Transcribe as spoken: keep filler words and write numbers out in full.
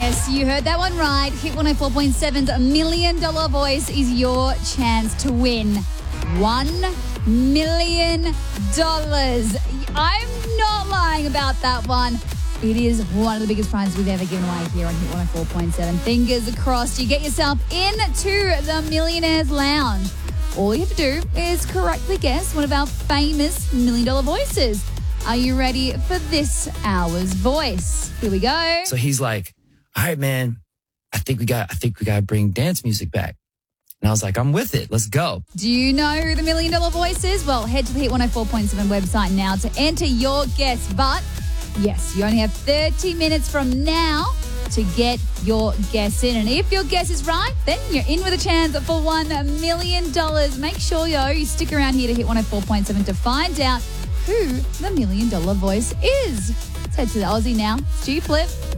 Yes, you heard that one right. Hit one oh four point seven's Million Dollar Voice is your chance to win one million dollars. I'm not lying about that one. It is one of the biggest prizes we've ever given away here on Hit one oh four point seven. Fingers crossed you get yourself into the Millionaires Lounge. All you have to do is correctly guess one of our famous Million Dollar Voices. Are you ready for this hour's voice? Here we go. So he's like, all right, man, I think we got, I think we got to bring dance music back. And I was like, I'm with it. Let's go. Do you know who the Million Dollar Voice is? Well, head to the Hit one oh four point seven website now to enter your guess. But yes, you only have thirty minutes from now to get your guess in. And if your guess is right, then you're in with a chance for one million dollars. Make sure, yo, you stick around here to Hit one oh four point seven to find out who the Million Dollar Voice is. Let's head to the Aussie now. Stu Flip.